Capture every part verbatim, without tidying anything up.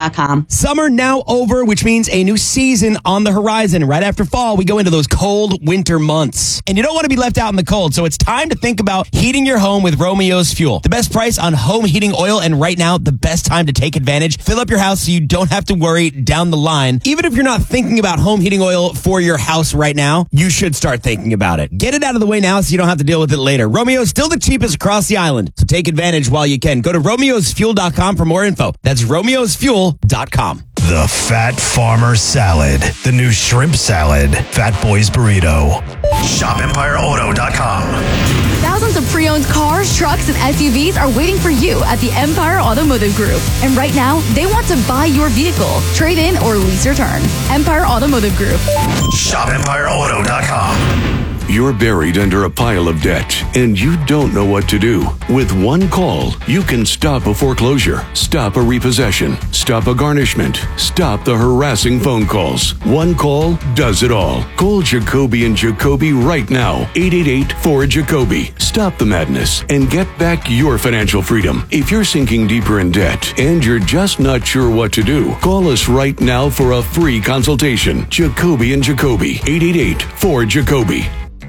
dot com. Summer now over, which means a new season on the horizon. Right after fall, we go into those cold winter months. And you don't want to be left out in the cold, so it's time to think about heating your home with Romeo's Fuel. The best price on home heating oil, and right now, the best time to take advantage. Fill up your house so you don't have to worry down the line. Even if you're not thinking about home heating oil for your house right now, you should start thinking about it. Get it out of the way now so you don't have to deal with it later. Romeo's still the cheapest across the island, so take advantage while you can. Go to romeos fuel dot com for more info. That's romeos fuel dot com. The Fat Farmer Salad. The new shrimp salad. Fat Boys Burrito. Shop empire auto dot com. Thousands of pre-owned cars, trucks, and S U Vs are waiting for you at the Empire Automotive Group. And right now, they want to buy your vehicle, trade in, or lease your turn. Empire Automotive Group. Shop empire auto dot com. You're buried under a pile of debt, and you don't know what to do. With one call, you can stop a foreclosure, stop a repossession, stop a garnishment, stop the harassing phone calls. One call does it all. Call Jacoby and Jacoby right now. eight eight eight, four, Jacoby. Stop the madness and get back your financial freedom. If you're sinking deeper in debt and you're just not sure what to do, call us right now for a free consultation. Jacoby and Jacoby. eight eight eight, four, Jacoby.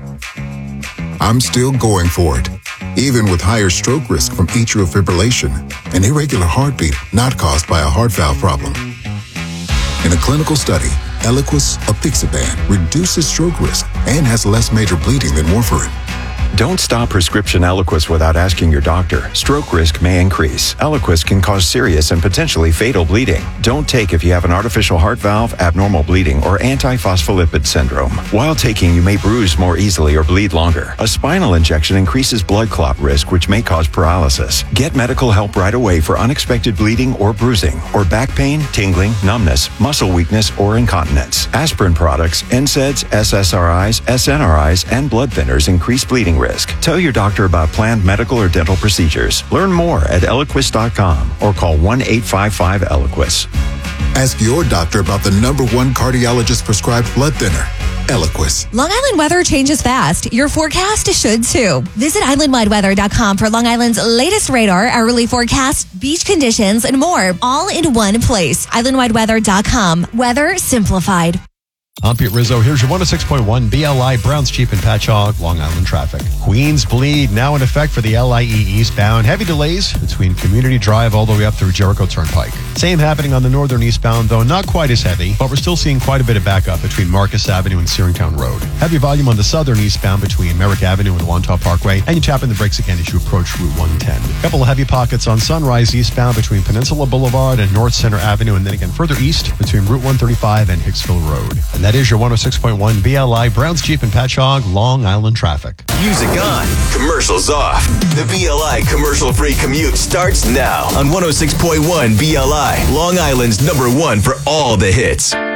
I'm still going for it, even with higher stroke risk from atrial fibrillation, an irregular heartbeat not caused by a heart valve problem. In a clinical study, Eliquis apixaban reduces stroke risk and has less major bleeding than warfarin. Don't stop prescription Eliquis without asking your doctor. Stroke risk may increase. Eliquis can cause serious and potentially fatal bleeding. Don't take if you have an artificial heart valve, abnormal bleeding, or antiphospholipid syndrome. While taking, you may bruise more easily or bleed longer. A spinal injection increases blood clot risk, which may cause paralysis. Get medical help right away for unexpected bleeding or bruising, or back pain, tingling, numbness, muscle weakness, or incontinence. Aspirin products, N SAIDs, S S R Is, S N R Is, and blood thinners increase bleeding risk. Tell your doctor about planned medical or dental procedures. Learn more at eliquis dot com or call one eight five five, Eliquis. Ask your doctor about the number one cardiologist prescribed blood thinner, Eliquis. Long Island weather changes fast. Your forecast should too. Visit island wide weather dot com for Long Island's latest radar, hourly forecast, beach conditions, and more, all in one place. island wide weather dot com. Weather simplified. I'm Pete Rizzo. Here's your one oh six point one B L I Browns Cheap and Patchogue, Long Island traffic. Queens Bleed now in effect for the L I E eastbound. Heavy delays between Community Drive all the way up through Jericho Turnpike. Same happening on the northern eastbound, though not quite as heavy, but we're still seeing quite a bit of backup between Marcus Avenue and Searingtown Road. Heavy volume on the southern eastbound between Merrick Avenue and Wantagh Parkway, and you tap in the brakes again as you approach Route one ten. A couple of heavy pockets on Sunrise eastbound between Peninsula Boulevard and North Center Avenue, and then again further east between Route one thirty-five and Hicksville Road. And that is your one oh six point one B L I Browns Jeep and Patchogue, Long Island traffic. Music on, commercials off. The B L I commercial-free commute starts now on one oh six point one B L I, Long Island's number one for all the hits.